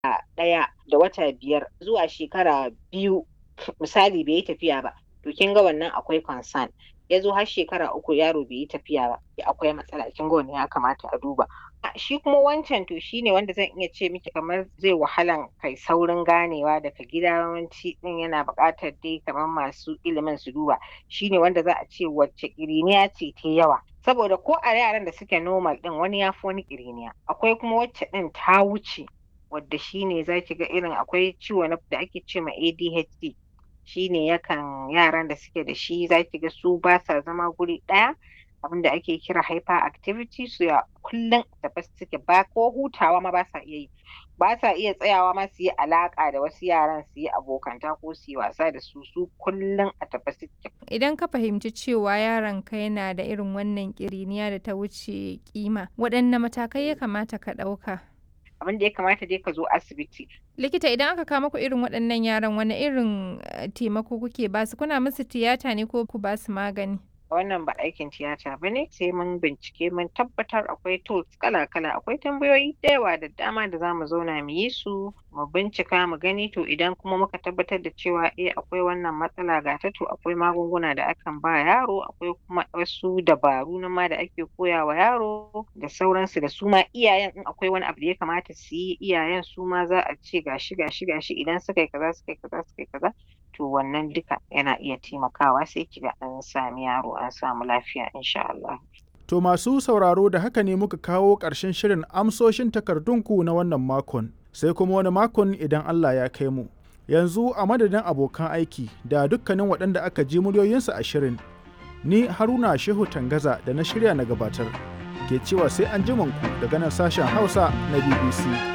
ɗaya da wata 5 zuwa shekara 2 misali bai yi tafiya ba, to kin ga wannan akwai concern. Ya zo har shekara 3 yaro bai yi tafiya ba, akwai matsala, kin ga wannan ya kamata a duba. Shi kuma wancan to shine wanda zan iya ce miki kamar zai wahalan kai saurin ganewa daga gida, yawanci ɗin yana buƙatar dai kamar masu ilimin su duba. Shine wanda za a ce wacce ƙiriniya ce tayi yawa. Saboda ko a yaran da suke normal ɗin wani ya fi wani ƙiriniya. Akwai kuma wacce ɗin ta wuce, wadda shine za ki ga irin akwai ciwo da ake ce ma ADHD. Shine yaran da suke da shi za ki ga su ba sa zama guri ɗaya, abin da ake kira hyperactivity, su ya kullum tafe suke, ba ko hutawa ma ba sa iya yi. Ba sa iya tsayawa ma su yi alaƙa da wasu yaran, su yi abokanta ko su yi wasa da su kullum a tafe suke. Idan ka fahimci cewa yaronka yana da irin wannan ƙiriniya da ta wuce kima, waɗanne matakai ya kamata ka ɗauka? Abin da ya kamata dai ka zo asibiti. Likita, idan aka kawo muku irin waɗannan yaran, wane irin taimako kuke ba su? Kuna musu tiyata ne ko ku ba su magani? Wannan ba aikin tiyata ba ne, sai mun bincike mun tabbatar akwai tools kala-kala, akwai tambayoyi da yawa da dama da za mu zauna mu yi su, mu bincika mu gani, to idan kuma muka tabbatar da cewa akwai wannan matsala ga ta, to akwai magunguna da akan ba yaro, akwai kuma wasu dabaru nan ma da ake koya wa yaro da sauransu, da su ma iyayen in akwai wani abu da ya kamata su yi, iyayen su ma za a ce gashi idan suka yi kaza, to wannan duka yana iya taimakawa, sai kiga an sami yaro an samu lafiya insha Allah. To masu sauraro, da haka ne muka kawo ƙarshen shirin amsoshin takardunku na wannan makon, sai kuma wani makon idan Allah ya kai mu. Yanzu a madadin abokan aiki da dukkanin waɗanda aka ji muryoyinsu a shirin, ni Haruna Shehu Tangaza da na shirya na gabatar, ke cewa sai an ji ku daga nan sashen Hausa na BBC.